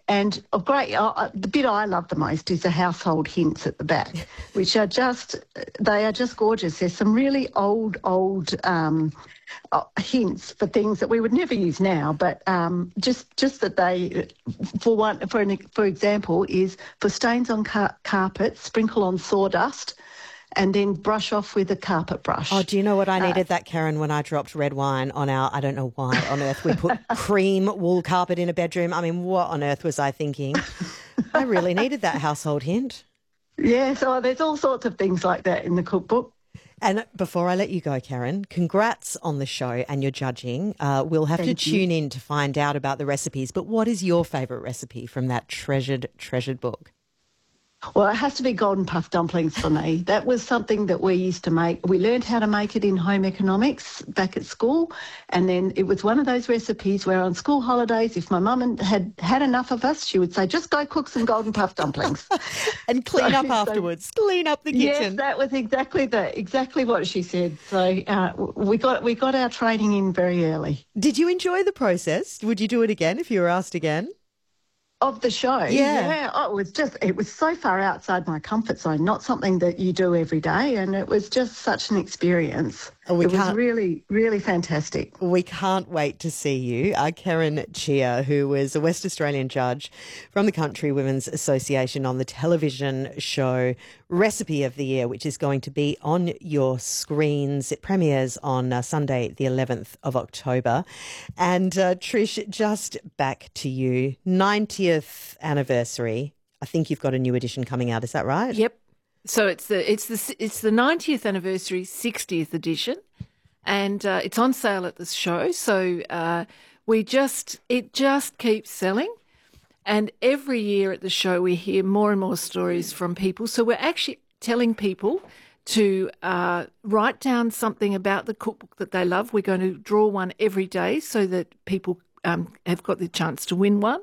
And the bit I love the most is the household hints at the back, which are just gorgeous. There's some really old hints for things that we would never use now, but just that they, for example, is for stains on carpet, sprinkle on sawdust, and then brush off with a carpet brush. Oh, do you know what I needed that, Karen, when I dropped red wine on I don't know why on earth we put cream wool carpet in a bedroom. I mean, what on earth was I thinking? I really needed that household hint. Yeah, so there's all sorts of things like that in the cookbook. And before I let you go, Karen, congrats on the show and your judging. We'll have to tune in to find out about the recipes. But what is your favourite recipe from that treasured book? Well, it has to be golden puff dumplings for me. That was something that we used to make. We learned how to make it in home economics back at school, and then it was one of those recipes where on school holidays, if my mum had enough of us, she would say, just go cook some golden puff dumplings. And clean up afterwards. Clean up the kitchen. Yes, that was exactly what she said. So we got our training in very early. Did you enjoy the process? Would you do it again if you were asked again? Of the show? Yeah. Oh, it was so far outside my comfort zone, not something that you do every day, and it was just such an experience. It was really, really fantastic. We can't wait to see you. Karen Tshia, who was a West Australian judge from the Country Women's Association on the television show Recipe of the Year, which is going to be on your screens. It premieres on Sunday, the 11th of October. And Trish, just back to you. 90th anniversary. I think you've got a new edition coming out. Is that right? Yep. So it's the 90th anniversary, 60th edition, and it's on sale at the show. So it just keeps selling, and every year at the show we hear more and more stories from people. So we're actually telling people to write down something about the cookbook that they love. We're going to draw one every day so that people have got the chance to win one,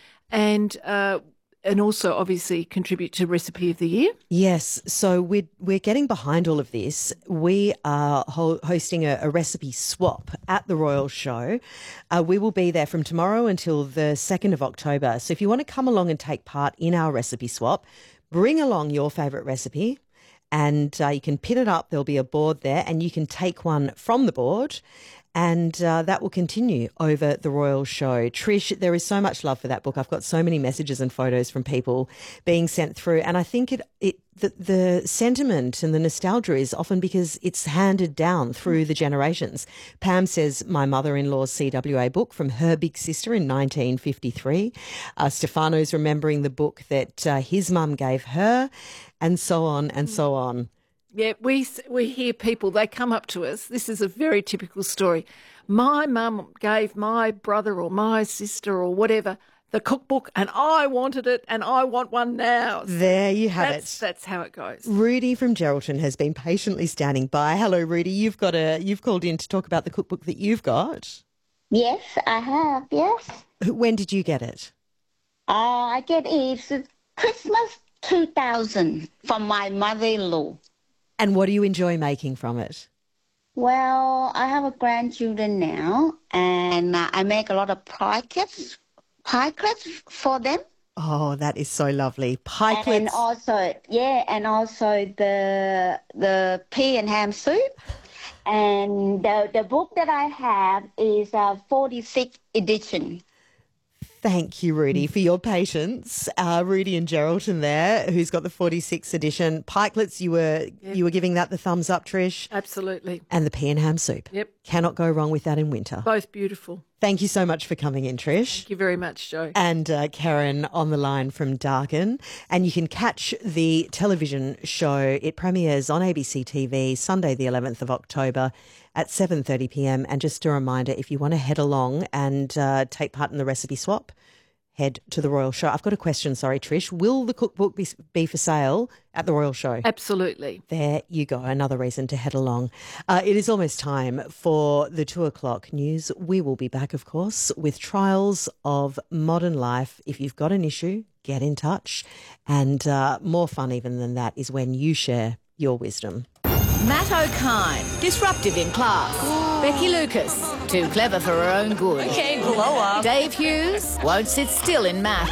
and also obviously contribute to Recipe of the Year. Yes, so we're getting behind all of this. We are hosting a recipe swap at the Royal Show. We will be there from tomorrow until the 2nd of October. So if you want to come along and take part in our recipe swap, bring along your favourite recipe and you can pin it up. There'll be a board there and you can take one from the board. And that will continue over the Royal Show. Trish, there is so much love for that book. I've got so many messages and photos from people being sent through. And I think the sentiment and the nostalgia is often because it's handed down through the generations. Pam says, my mother-in-law's CWA book from her big sister in 1953. Stefano's remembering the book that his mum gave her, and so on and so on. Yeah, we hear people, they come up to us. This is a very typical story. My mum gave my brother or my sister or whatever the cookbook and I wanted it and I want one now. There you have it. That's how it goes. Rudy from Geraldton has been patiently standing by. Hello, Rudy. You've called in to talk about the cookbook that you've got. Yes, I have, yes. When did you get it? I get it Christmas 2000 from my mother-in-law. And what do you enjoy making from it? Well, I have a grandchildren now, and I make a lot of pie crust for them. Oh, that is so lovely. Pie and also the pea and ham soup. And the book that I have is 46th edition. Thank you, Rudy, for your patience. Rudy and Geraldton there, who's got the 46th edition. Pikelets, you were giving that the thumbs up, Trish. Absolutely. And the pea and ham soup. Yep. Cannot go wrong with that in winter. Both beautiful. Thank you so much for coming in, Trish. Thank you very much, Jo. And Karen on the line from Darkin. And you can catch the television show. It premieres on ABC TV Sunday the 11th of October at 7:30pm. And just a reminder, if you want to head along and take part in the recipe swap, head to the Royal Show. I've got a question, sorry, Trish. Will the cookbook be for sale at the Royal Show? Absolutely. There you go, another reason to head along. It is almost time for the 2:00 news. We will be back, of course, with Trials of Modern Life. If you've got an issue, get in touch. And more fun even than that is when you share your wisdom. Matt O'Kine, disruptive in class. Becky Lucas, too clever for her own good. Okay, blow up. Dave Hughes, won't sit still in math.